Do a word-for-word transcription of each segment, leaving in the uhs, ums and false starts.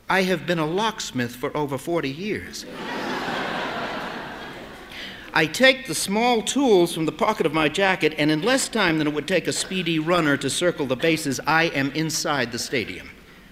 I have been a locksmith for over forty years. I take the small tools from the pocket of my jacket, and in less time than it would take a speedy runner to circle the bases, I am inside the stadium.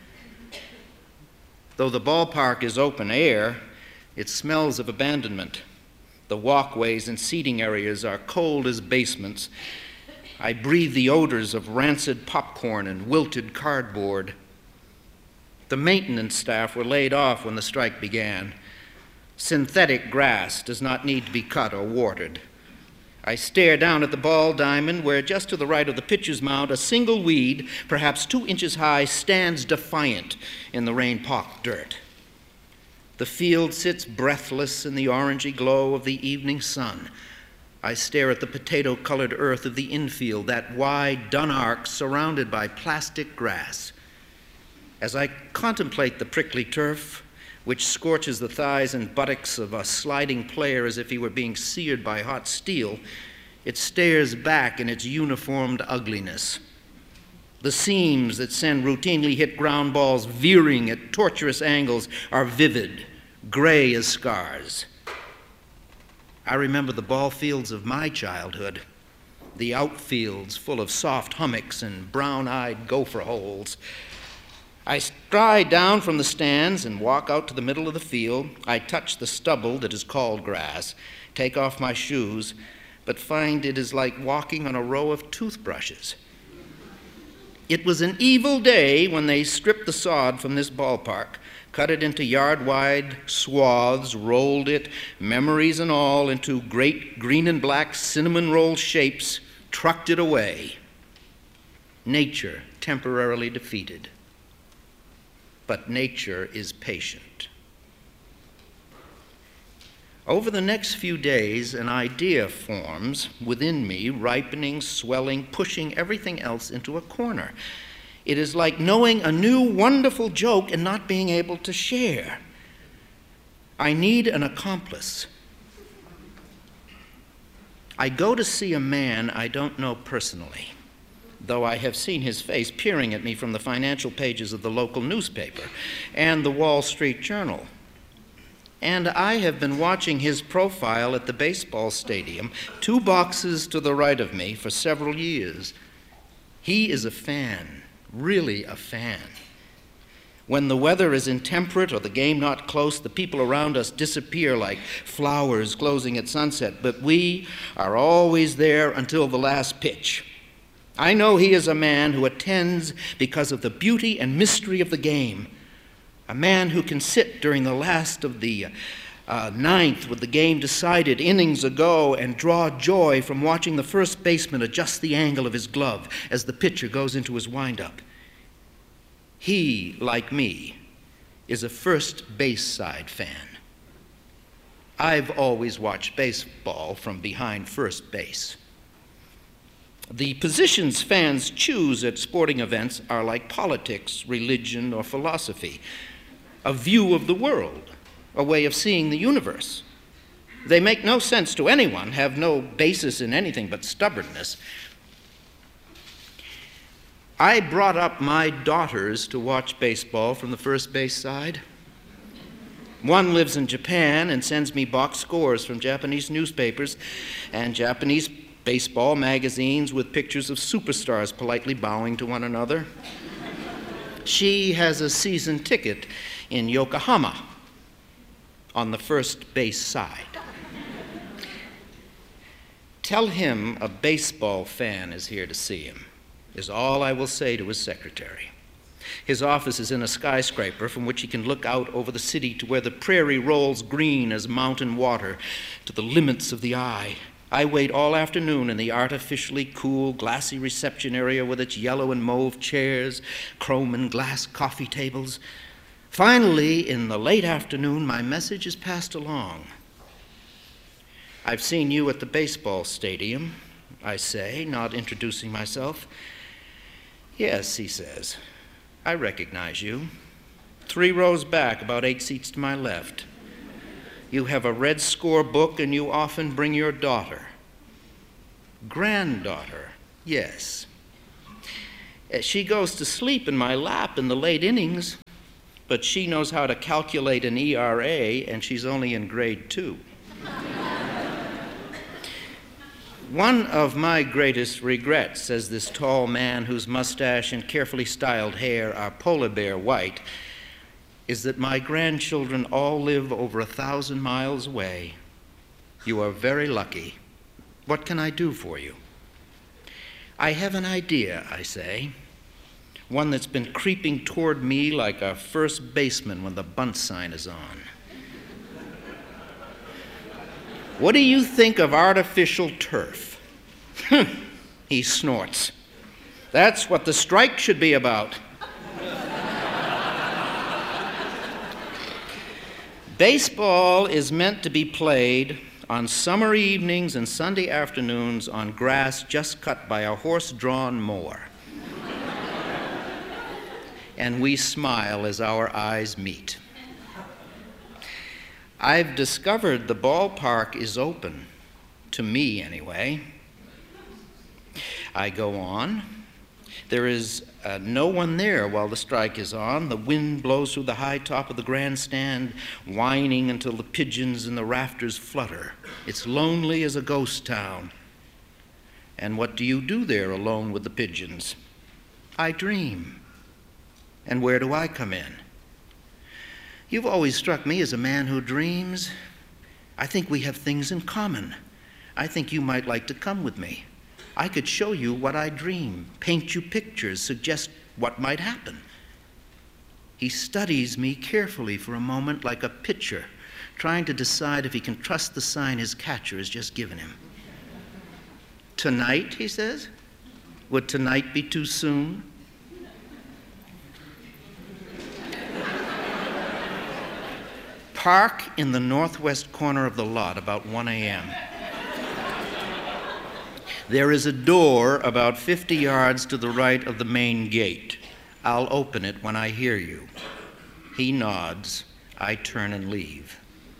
Though the ballpark is open air, it smells of abandonment. The walkways and seating areas are cold as basements. I breathe the odors of rancid popcorn and wilted cardboard. The maintenance staff were laid off when the strike began. Synthetic grass does not need to be cut or watered. I stare down at the ball diamond where, just to the right of the pitcher's mound, a single weed, perhaps two inches high, stands defiant in the rain-pocked dirt. The field sits breathless in the orangey glow of the evening sun. I stare at the potato-colored earth of the infield, that wide dun arc surrounded by plastic grass. As I contemplate the prickly turf, which scorches the thighs and buttocks of a sliding player as if he were being seared by hot steel, it stares back in its uniformed ugliness. The seams that send routinely hit ground balls veering at tortuous angles are vivid, gray as scars. I remember the ball fields of my childhood, the outfields full of soft hummocks and brown-eyed gopher holes. I stride down from the stands and walk out to the middle of the field. I touch the stubble that is called grass, take off my shoes, but find it is like walking on a row of toothbrushes. It was an evil day when they stripped the sod from this ballpark, cut it into yard-wide swaths, rolled it, memories and all, into great green and black cinnamon roll shapes, trucked it away. Nature temporarily defeated. But nature is patient. Over the next few days, an idea forms within me, ripening, swelling, pushing everything else into a corner. It is like knowing a new wonderful joke and not being able to share. I need an accomplice. I go to see a man I don't know personally, though I have seen his face peering at me from the financial pages of the local newspaper and the Wall Street Journal. And I have been watching his profile at the baseball stadium, two boxes to the right of me, for several years. He is a fan, really a fan. When the weather is intemperate or the game not close, the people around us disappear like flowers closing at sunset, but we are always there until the last pitch. I know he is a man who attends because of the beauty and mystery of the game, a man who can sit during the last of the uh, ninth with the game decided innings ago and draw joy from watching the first baseman adjust the angle of his glove as the pitcher goes into his windup. He, like me, is a first base side fan. I've always watched baseball from behind first base. The positions fans choose at sporting events are like politics, religion, or philosophy, a view of the world, a way of seeing the universe. They make no sense to anyone, have no basis in anything but stubbornness. I brought up my daughters to watch baseball from the first base side. One lives in Japan and sends me box scores from Japanese newspapers and Japanese baseball magazines with pictures of superstars politely bowing to one another. She has a season ticket in Yokohama on the first base side. Tell him a baseball fan is here to see him, is all I will say to his secretary. His office is in a skyscraper from which he can look out over the city to where the prairie rolls green as mountain water to the limits of the eye. I wait all afternoon in the artificially cool, glassy reception area with its yellow and mauve chairs, chrome and glass coffee tables. Finally, in the late afternoon, my message is passed along. I've seen you at the baseball stadium, I say, not introducing myself. Yes, he says, I recognize you. Three rows back, about eight seats to my left. You have a red score book and you often bring your daughter. Granddaughter, yes. She goes to sleep in my lap in the late innings. but she knows how to calculate an E R A, and she's only in grade two. One of my greatest regrets, says this tall man whose mustache and carefully styled hair are polar bear white, is that my grandchildren all live over a thousand miles away. You are very lucky. What can I do for you? I have an idea, I say, one that's been creeping toward me like a first baseman when the bunt sign is on. What do you think of artificial turf? He snorts. That's what the strike should be about. Baseball is meant to be played on summer evenings and Sunday afternoons on grass just cut by a horse-drawn mower. And we smile as our eyes meet. I've discovered the ballpark is open, to me anyway. I go on. There is uh, no one there while the strike is on. The wind blows through the high top of the grandstand, whining until the pigeons in the rafters flutter. It's lonely as a ghost town. And what do you do there alone with the pigeons? I dream. And where do I come in? You've always struck me as a man who dreams. I think we have things in common. I think you might like to come with me. I could show you what I dream, paint you pictures, suggest what might happen. He studies me carefully for a moment like a pitcher, trying to decide if he can trust the sign his catcher has just given him. Tonight, he says? Would tonight be too soon? Park in the northwest corner of the lot about one a.m. There is a door about fifty yards to the right of the main gate. I'll open it when I hear you. He nods. I turn and leave.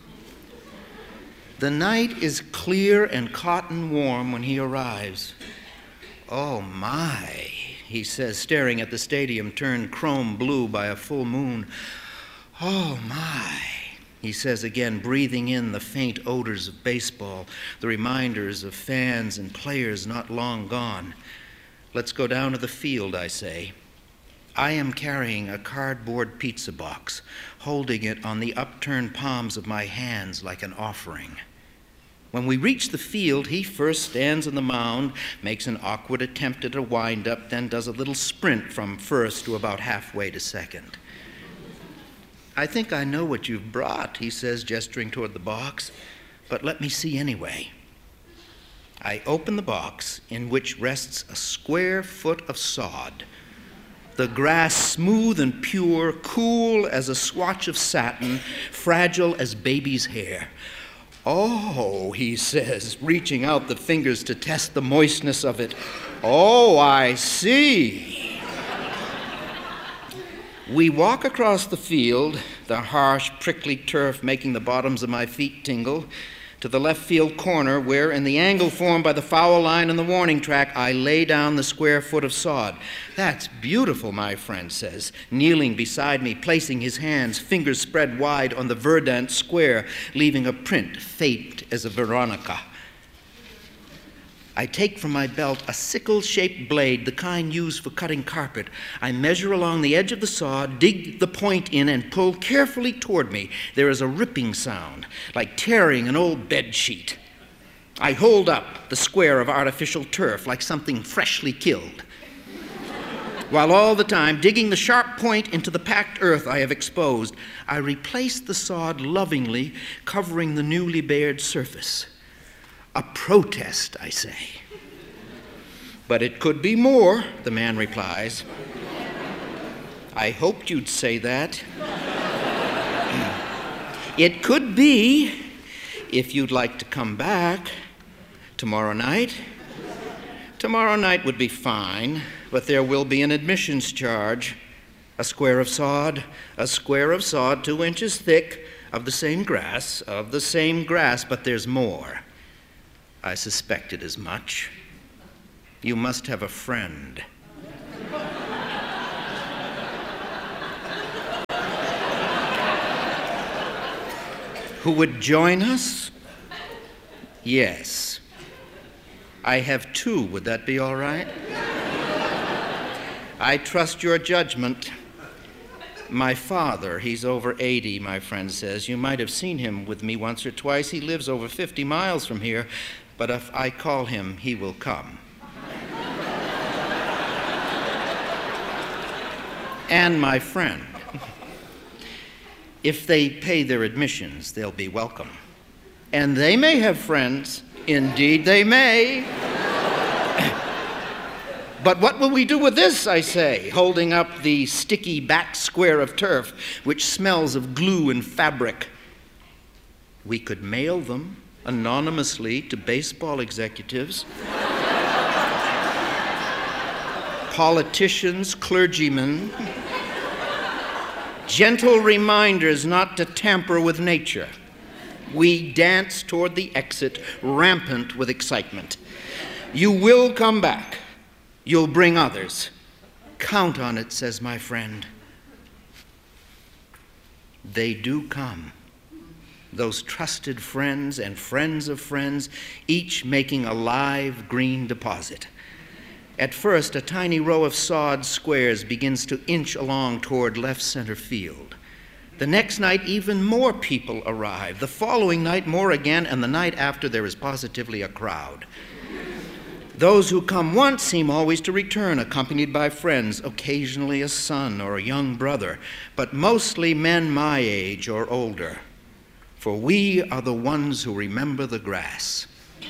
The night is clear and cotton warm when he arrives. Oh my, he says, staring at the stadium turned chrome blue by a full moon. Oh my. He says again, breathing in the faint odors of baseball, the reminders of fans and players not long gone. Let's go down to the field, I say. I am carrying a cardboard pizza box, holding it on the upturned palms of my hands like an offering. When we reach the field, he first stands on the mound, makes an awkward attempt at a wind-up, then does a little sprint from first to about halfway to second. I think I know what you've brought, he says, gesturing toward the box, but let me see anyway. I open the box, in which rests a square foot of sod, the grass smooth and pure, cool as a swatch of satin, fragile as baby's hair. Oh, he says, reaching out the fingers to test the moistness of it. Oh, I see. We walk across the field, the harsh, prickly turf making the bottoms of my feet tingle, to the left field corner where, in the angle formed by the foul line and the warning track, I lay down the square foot of sod. That's beautiful, my friend says, kneeling beside me, placing his hands, fingers spread wide on the verdant square, leaving a print faint as a Veronica. I take from my belt a sickle-shaped blade, the kind used for cutting carpet. I measure along the edge of the sod, dig the point in, and pull carefully toward me. There is a ripping sound, like tearing an old bed sheet. I hold up the square of artificial turf like something freshly killed, while all the time digging the sharp point into the packed earth I have exposed. I replace the sod lovingly, covering the newly bared surface. A protest, I say. But it could be more, the man replies. I hoped you'd say that. It could be, if you'd like to come back tomorrow night. Tomorrow night would be fine, but there will be an admissions charge. A square of sod, a square of sod two inches thick, of the same grass, of the same grass, but there's more. I suspected as much. You must have a friend. who would join us? Yes. I have two. Would that be all right? I trust your judgment. My father, he's over eighty, my friend says. You might have seen him with me once or twice. He lives over fifty miles from here, but if I call him, he will come. And my friend, if they pay their admissions, they'll be welcome. And they may have friends. Indeed, they may. But what will we do with this, I say, holding up the sticky back square of turf, which smells of glue and fabric? We could mail them anonymously to baseball executives, politicians, clergymen, gentle reminders not to tamper with nature. We dance toward the exit, rampant with excitement. You will come back. You'll bring others. Count on it, says my friend. They do come. Those trusted friends and friends of friends, each making a live green deposit. At first, a tiny row of sawed squares begins to inch along toward left center field. The next night, even more people arrive. The following night, more again, and the night after, there is positively a crowd. Those who come once seem always to return, accompanied by friends, occasionally a son or a young brother, but mostly men my age or older. For we are the ones who remember the grass.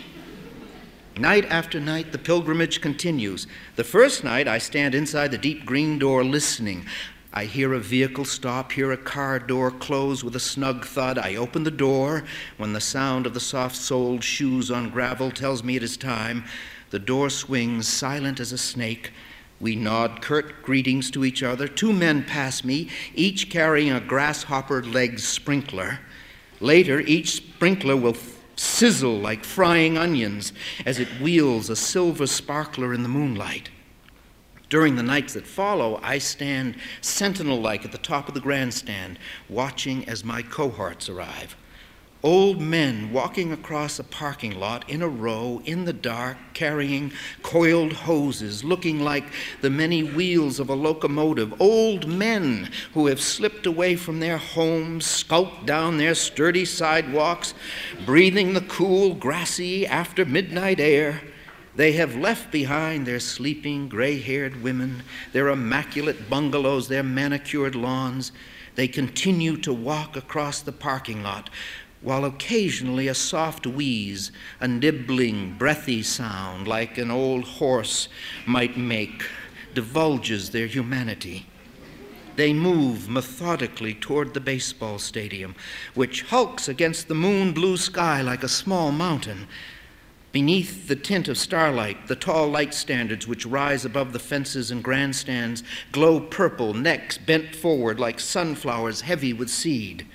Night after night, the pilgrimage continues. The first night, I stand inside the deep green door listening. I hear a vehicle stop, hear a car door close with a snug thud. I open the door when the sound of the soft-soled shoes on gravel tells me it is time. The door swings, silent as a snake. We nod curt greetings to each other. Two men pass me, each carrying a grasshopper-legged sprinkler. Later, each sprinkler will sizzle like frying onions as it wheels a silver sparkler in the moonlight. During the nights that follow, I stand sentinel-like at the top of the grandstand, watching as my cohorts arrive. Old men walking across a parking lot in a row in the dark, carrying coiled hoses, looking like the many wheels of a locomotive. Old men who have slipped away from their homes, skulked down their sturdy sidewalks, breathing the cool, grassy after-midnight air. They have left behind their sleeping, gray-haired women, their immaculate bungalows, their manicured lawns. They continue to walk across the parking lot, while occasionally a soft wheeze, a nibbling, breathy sound like an old horse might make, divulges their humanity. They move methodically toward the baseball stadium, which hulks against the moon-blue sky like a small mountain. Beneath the tint of starlight, the tall light standards which rise above the fences and grandstands glow purple, necks bent forward like sunflowers heavy with seed.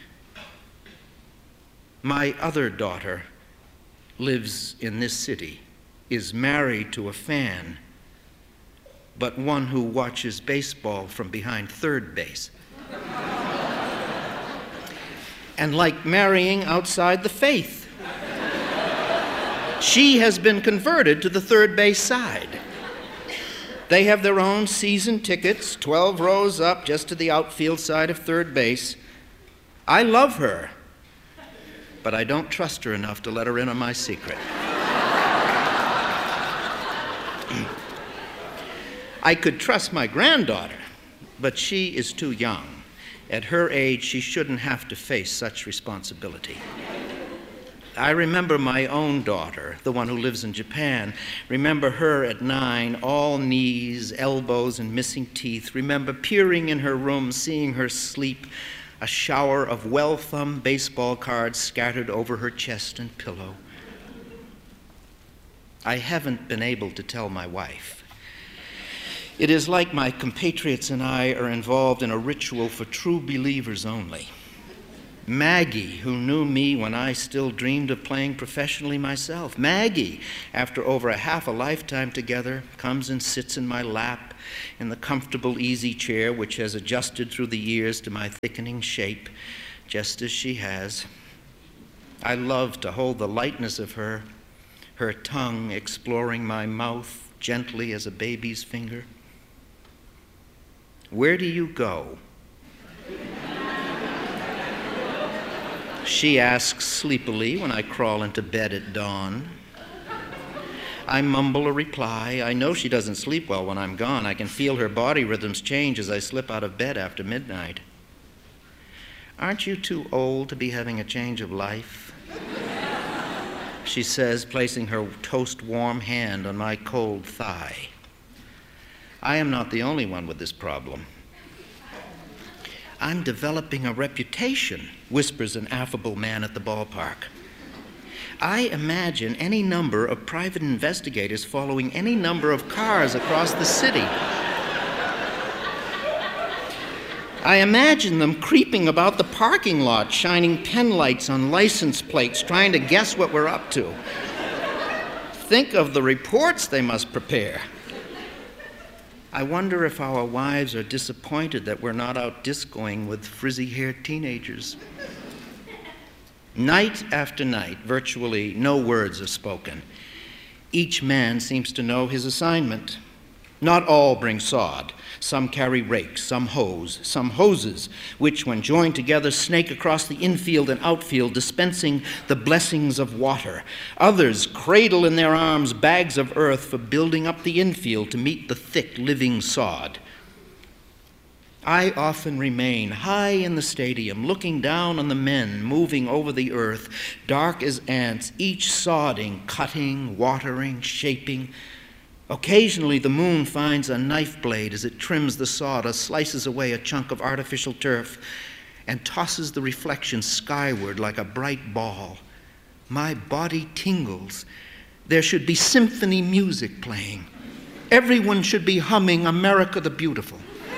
My other daughter lives in this city, is married to a fan, but one who watches baseball from behind third base. And like marrying outside the faith, she has been converted to the third base side. They have their own season tickets, twelve rows up just to the outfield side of third base. I love her, but I don't trust her enough to let her in on my secret. I could trust my granddaughter, but she is too young. At her age, she shouldn't have to face such responsibility. I remember my own daughter, the one who lives in Japan. Remember her at nine, all knees, elbows, and missing teeth. Remember peering in her room, seeing her sleep, a shower of well-thumbed baseball cards scattered over her chest and pillow. I haven't been able to tell my wife. It is like my compatriots and I are involved in a ritual for true believers only. Maggie, who knew me when I still dreamed of playing professionally myself. Maggie, after over a half a lifetime together, comes and sits in my lap in the comfortable easy chair which has adjusted through the years to my thickening shape, just as she has. I love to hold the lightness of her, her tongue exploring my mouth gently as a baby's finger. Where do you go? She asks sleepily when I crawl into bed at dawn. I mumble a reply. I know she doesn't sleep well when I'm gone. I can feel her body rhythms change as I slip out of bed after midnight. Aren't you too old to be having a change of life? She says, placing her toast-warm hand on my cold thigh. I am not the only one with this problem. I'm developing a reputation, whispers an affable man at the ballpark. I imagine any number of private investigators following any number of cars across the city. I imagine them creeping about the parking lot, shining pen lights on license plates, trying to guess what we're up to. Think of the reports they must prepare. I wonder if our wives are disappointed that we're not out discoing with frizzy-haired teenagers. Night after night, virtually no words are spoken. Each man seems to know his assignment. Not all bring sod. Some carry rakes, some hoes, some hoses, which, when joined together, snake across the infield and outfield, dispensing the blessings of water. Others cradle in their arms bags of earth for building up the infield to meet the thick, living sod. I often remain high in the stadium, looking down on the men moving over the earth, dark as ants, each sodding, cutting, watering, shaping. Occasionally, the moon finds a knife blade as it trims the sod or slices away a chunk of artificial turf and tosses the reflection skyward like a bright ball. My body tingles. There should be symphony music playing. Everyone should be humming America the Beautiful.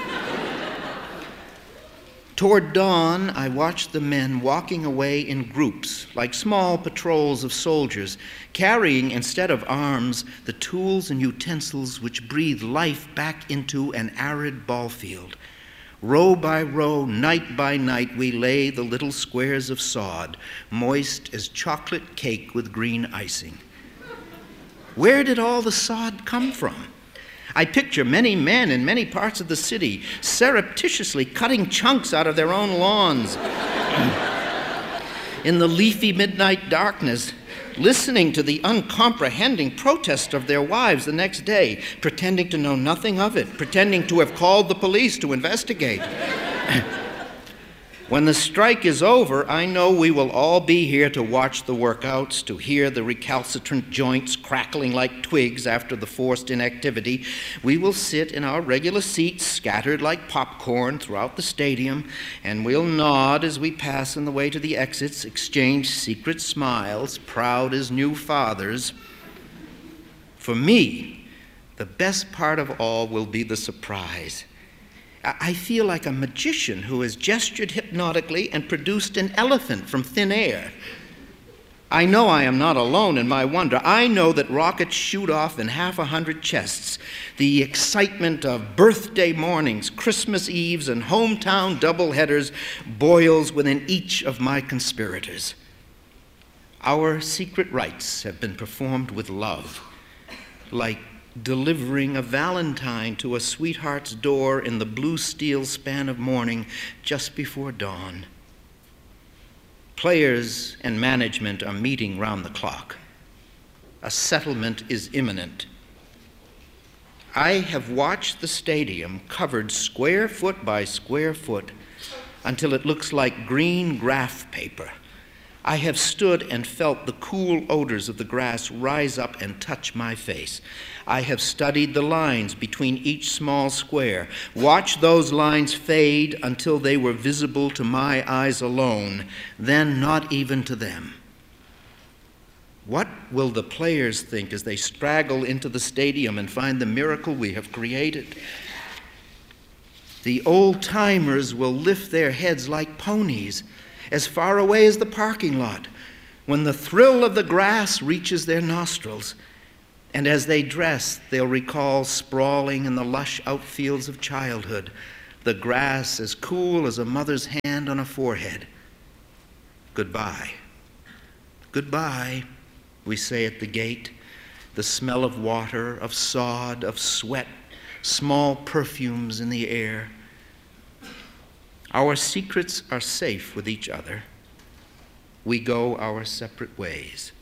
Toward dawn, I watched the men walking away in groups, like small patrols of soldiers, carrying, instead of arms, the tools and utensils which breathe life back into an arid ball field. Row by row, night by night, we lay the little squares of sod, moist as chocolate cake with green icing. Where did all the sod come from? I picture many men in many parts of the city surreptitiously cutting chunks out of their own lawns in the leafy midnight darkness, listening to the uncomprehending protest of their wives the next day, pretending to know nothing of it, pretending to have called the police to investigate. When the strike is over, I know we will all be here to watch the workouts, to hear the recalcitrant joints crackling like twigs after the forced inactivity. We will sit in our regular seats, scattered like popcorn throughout the stadium, and we'll nod as we pass on the way to the exits, exchange secret smiles, proud as new fathers. For me, the best part of all will be the surprise. I feel like a magician who has gestured hypnotically and produced an elephant from thin air. I know I am not alone in my wonder. I know that rockets shoot off in half a hundred chests. The excitement of birthday mornings, Christmas Eves, and hometown doubleheaders boils within each of my conspirators. Our secret rites have been performed with love, like delivering a valentine to a sweetheart's door in the blue steel span of morning just before dawn. Players and management are meeting round the clock. A settlement is imminent. I have watched the stadium covered square foot by square foot until it looks like green graph paper. I have stood and felt the cool odors of the grass rise up and touch my face. I have studied the lines between each small square, watched those lines fade until they were visible to my eyes alone, then not even to them. What will the players think as they straggle into the stadium and find the miracle we have created? The old-timers will lift their heads like ponies as far away as the parking lot when the thrill of the grass reaches their nostrils. And as they dress, they'll recall sprawling in the lush outfields of childhood, the grass as cool as a mother's hand on a forehead. Goodbye. Goodbye, we say at the gate, the smell of water, of sod, of sweat, small perfumes in the air. Our secrets are safe with each other. We go our separate ways.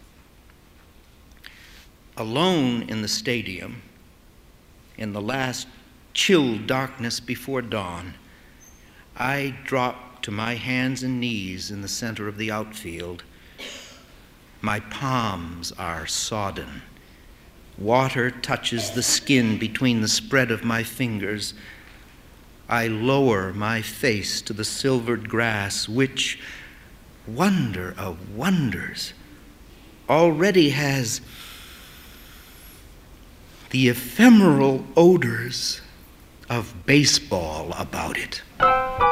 Alone in the stadium, in the last chill darkness before dawn, I drop to my hands and knees in the center of the outfield. My palms are sodden. Water touches the skin between the spread of my fingers. I lower my face to the silvered grass, which, wonder of wonders, already has the ephemeral odors of baseball about it.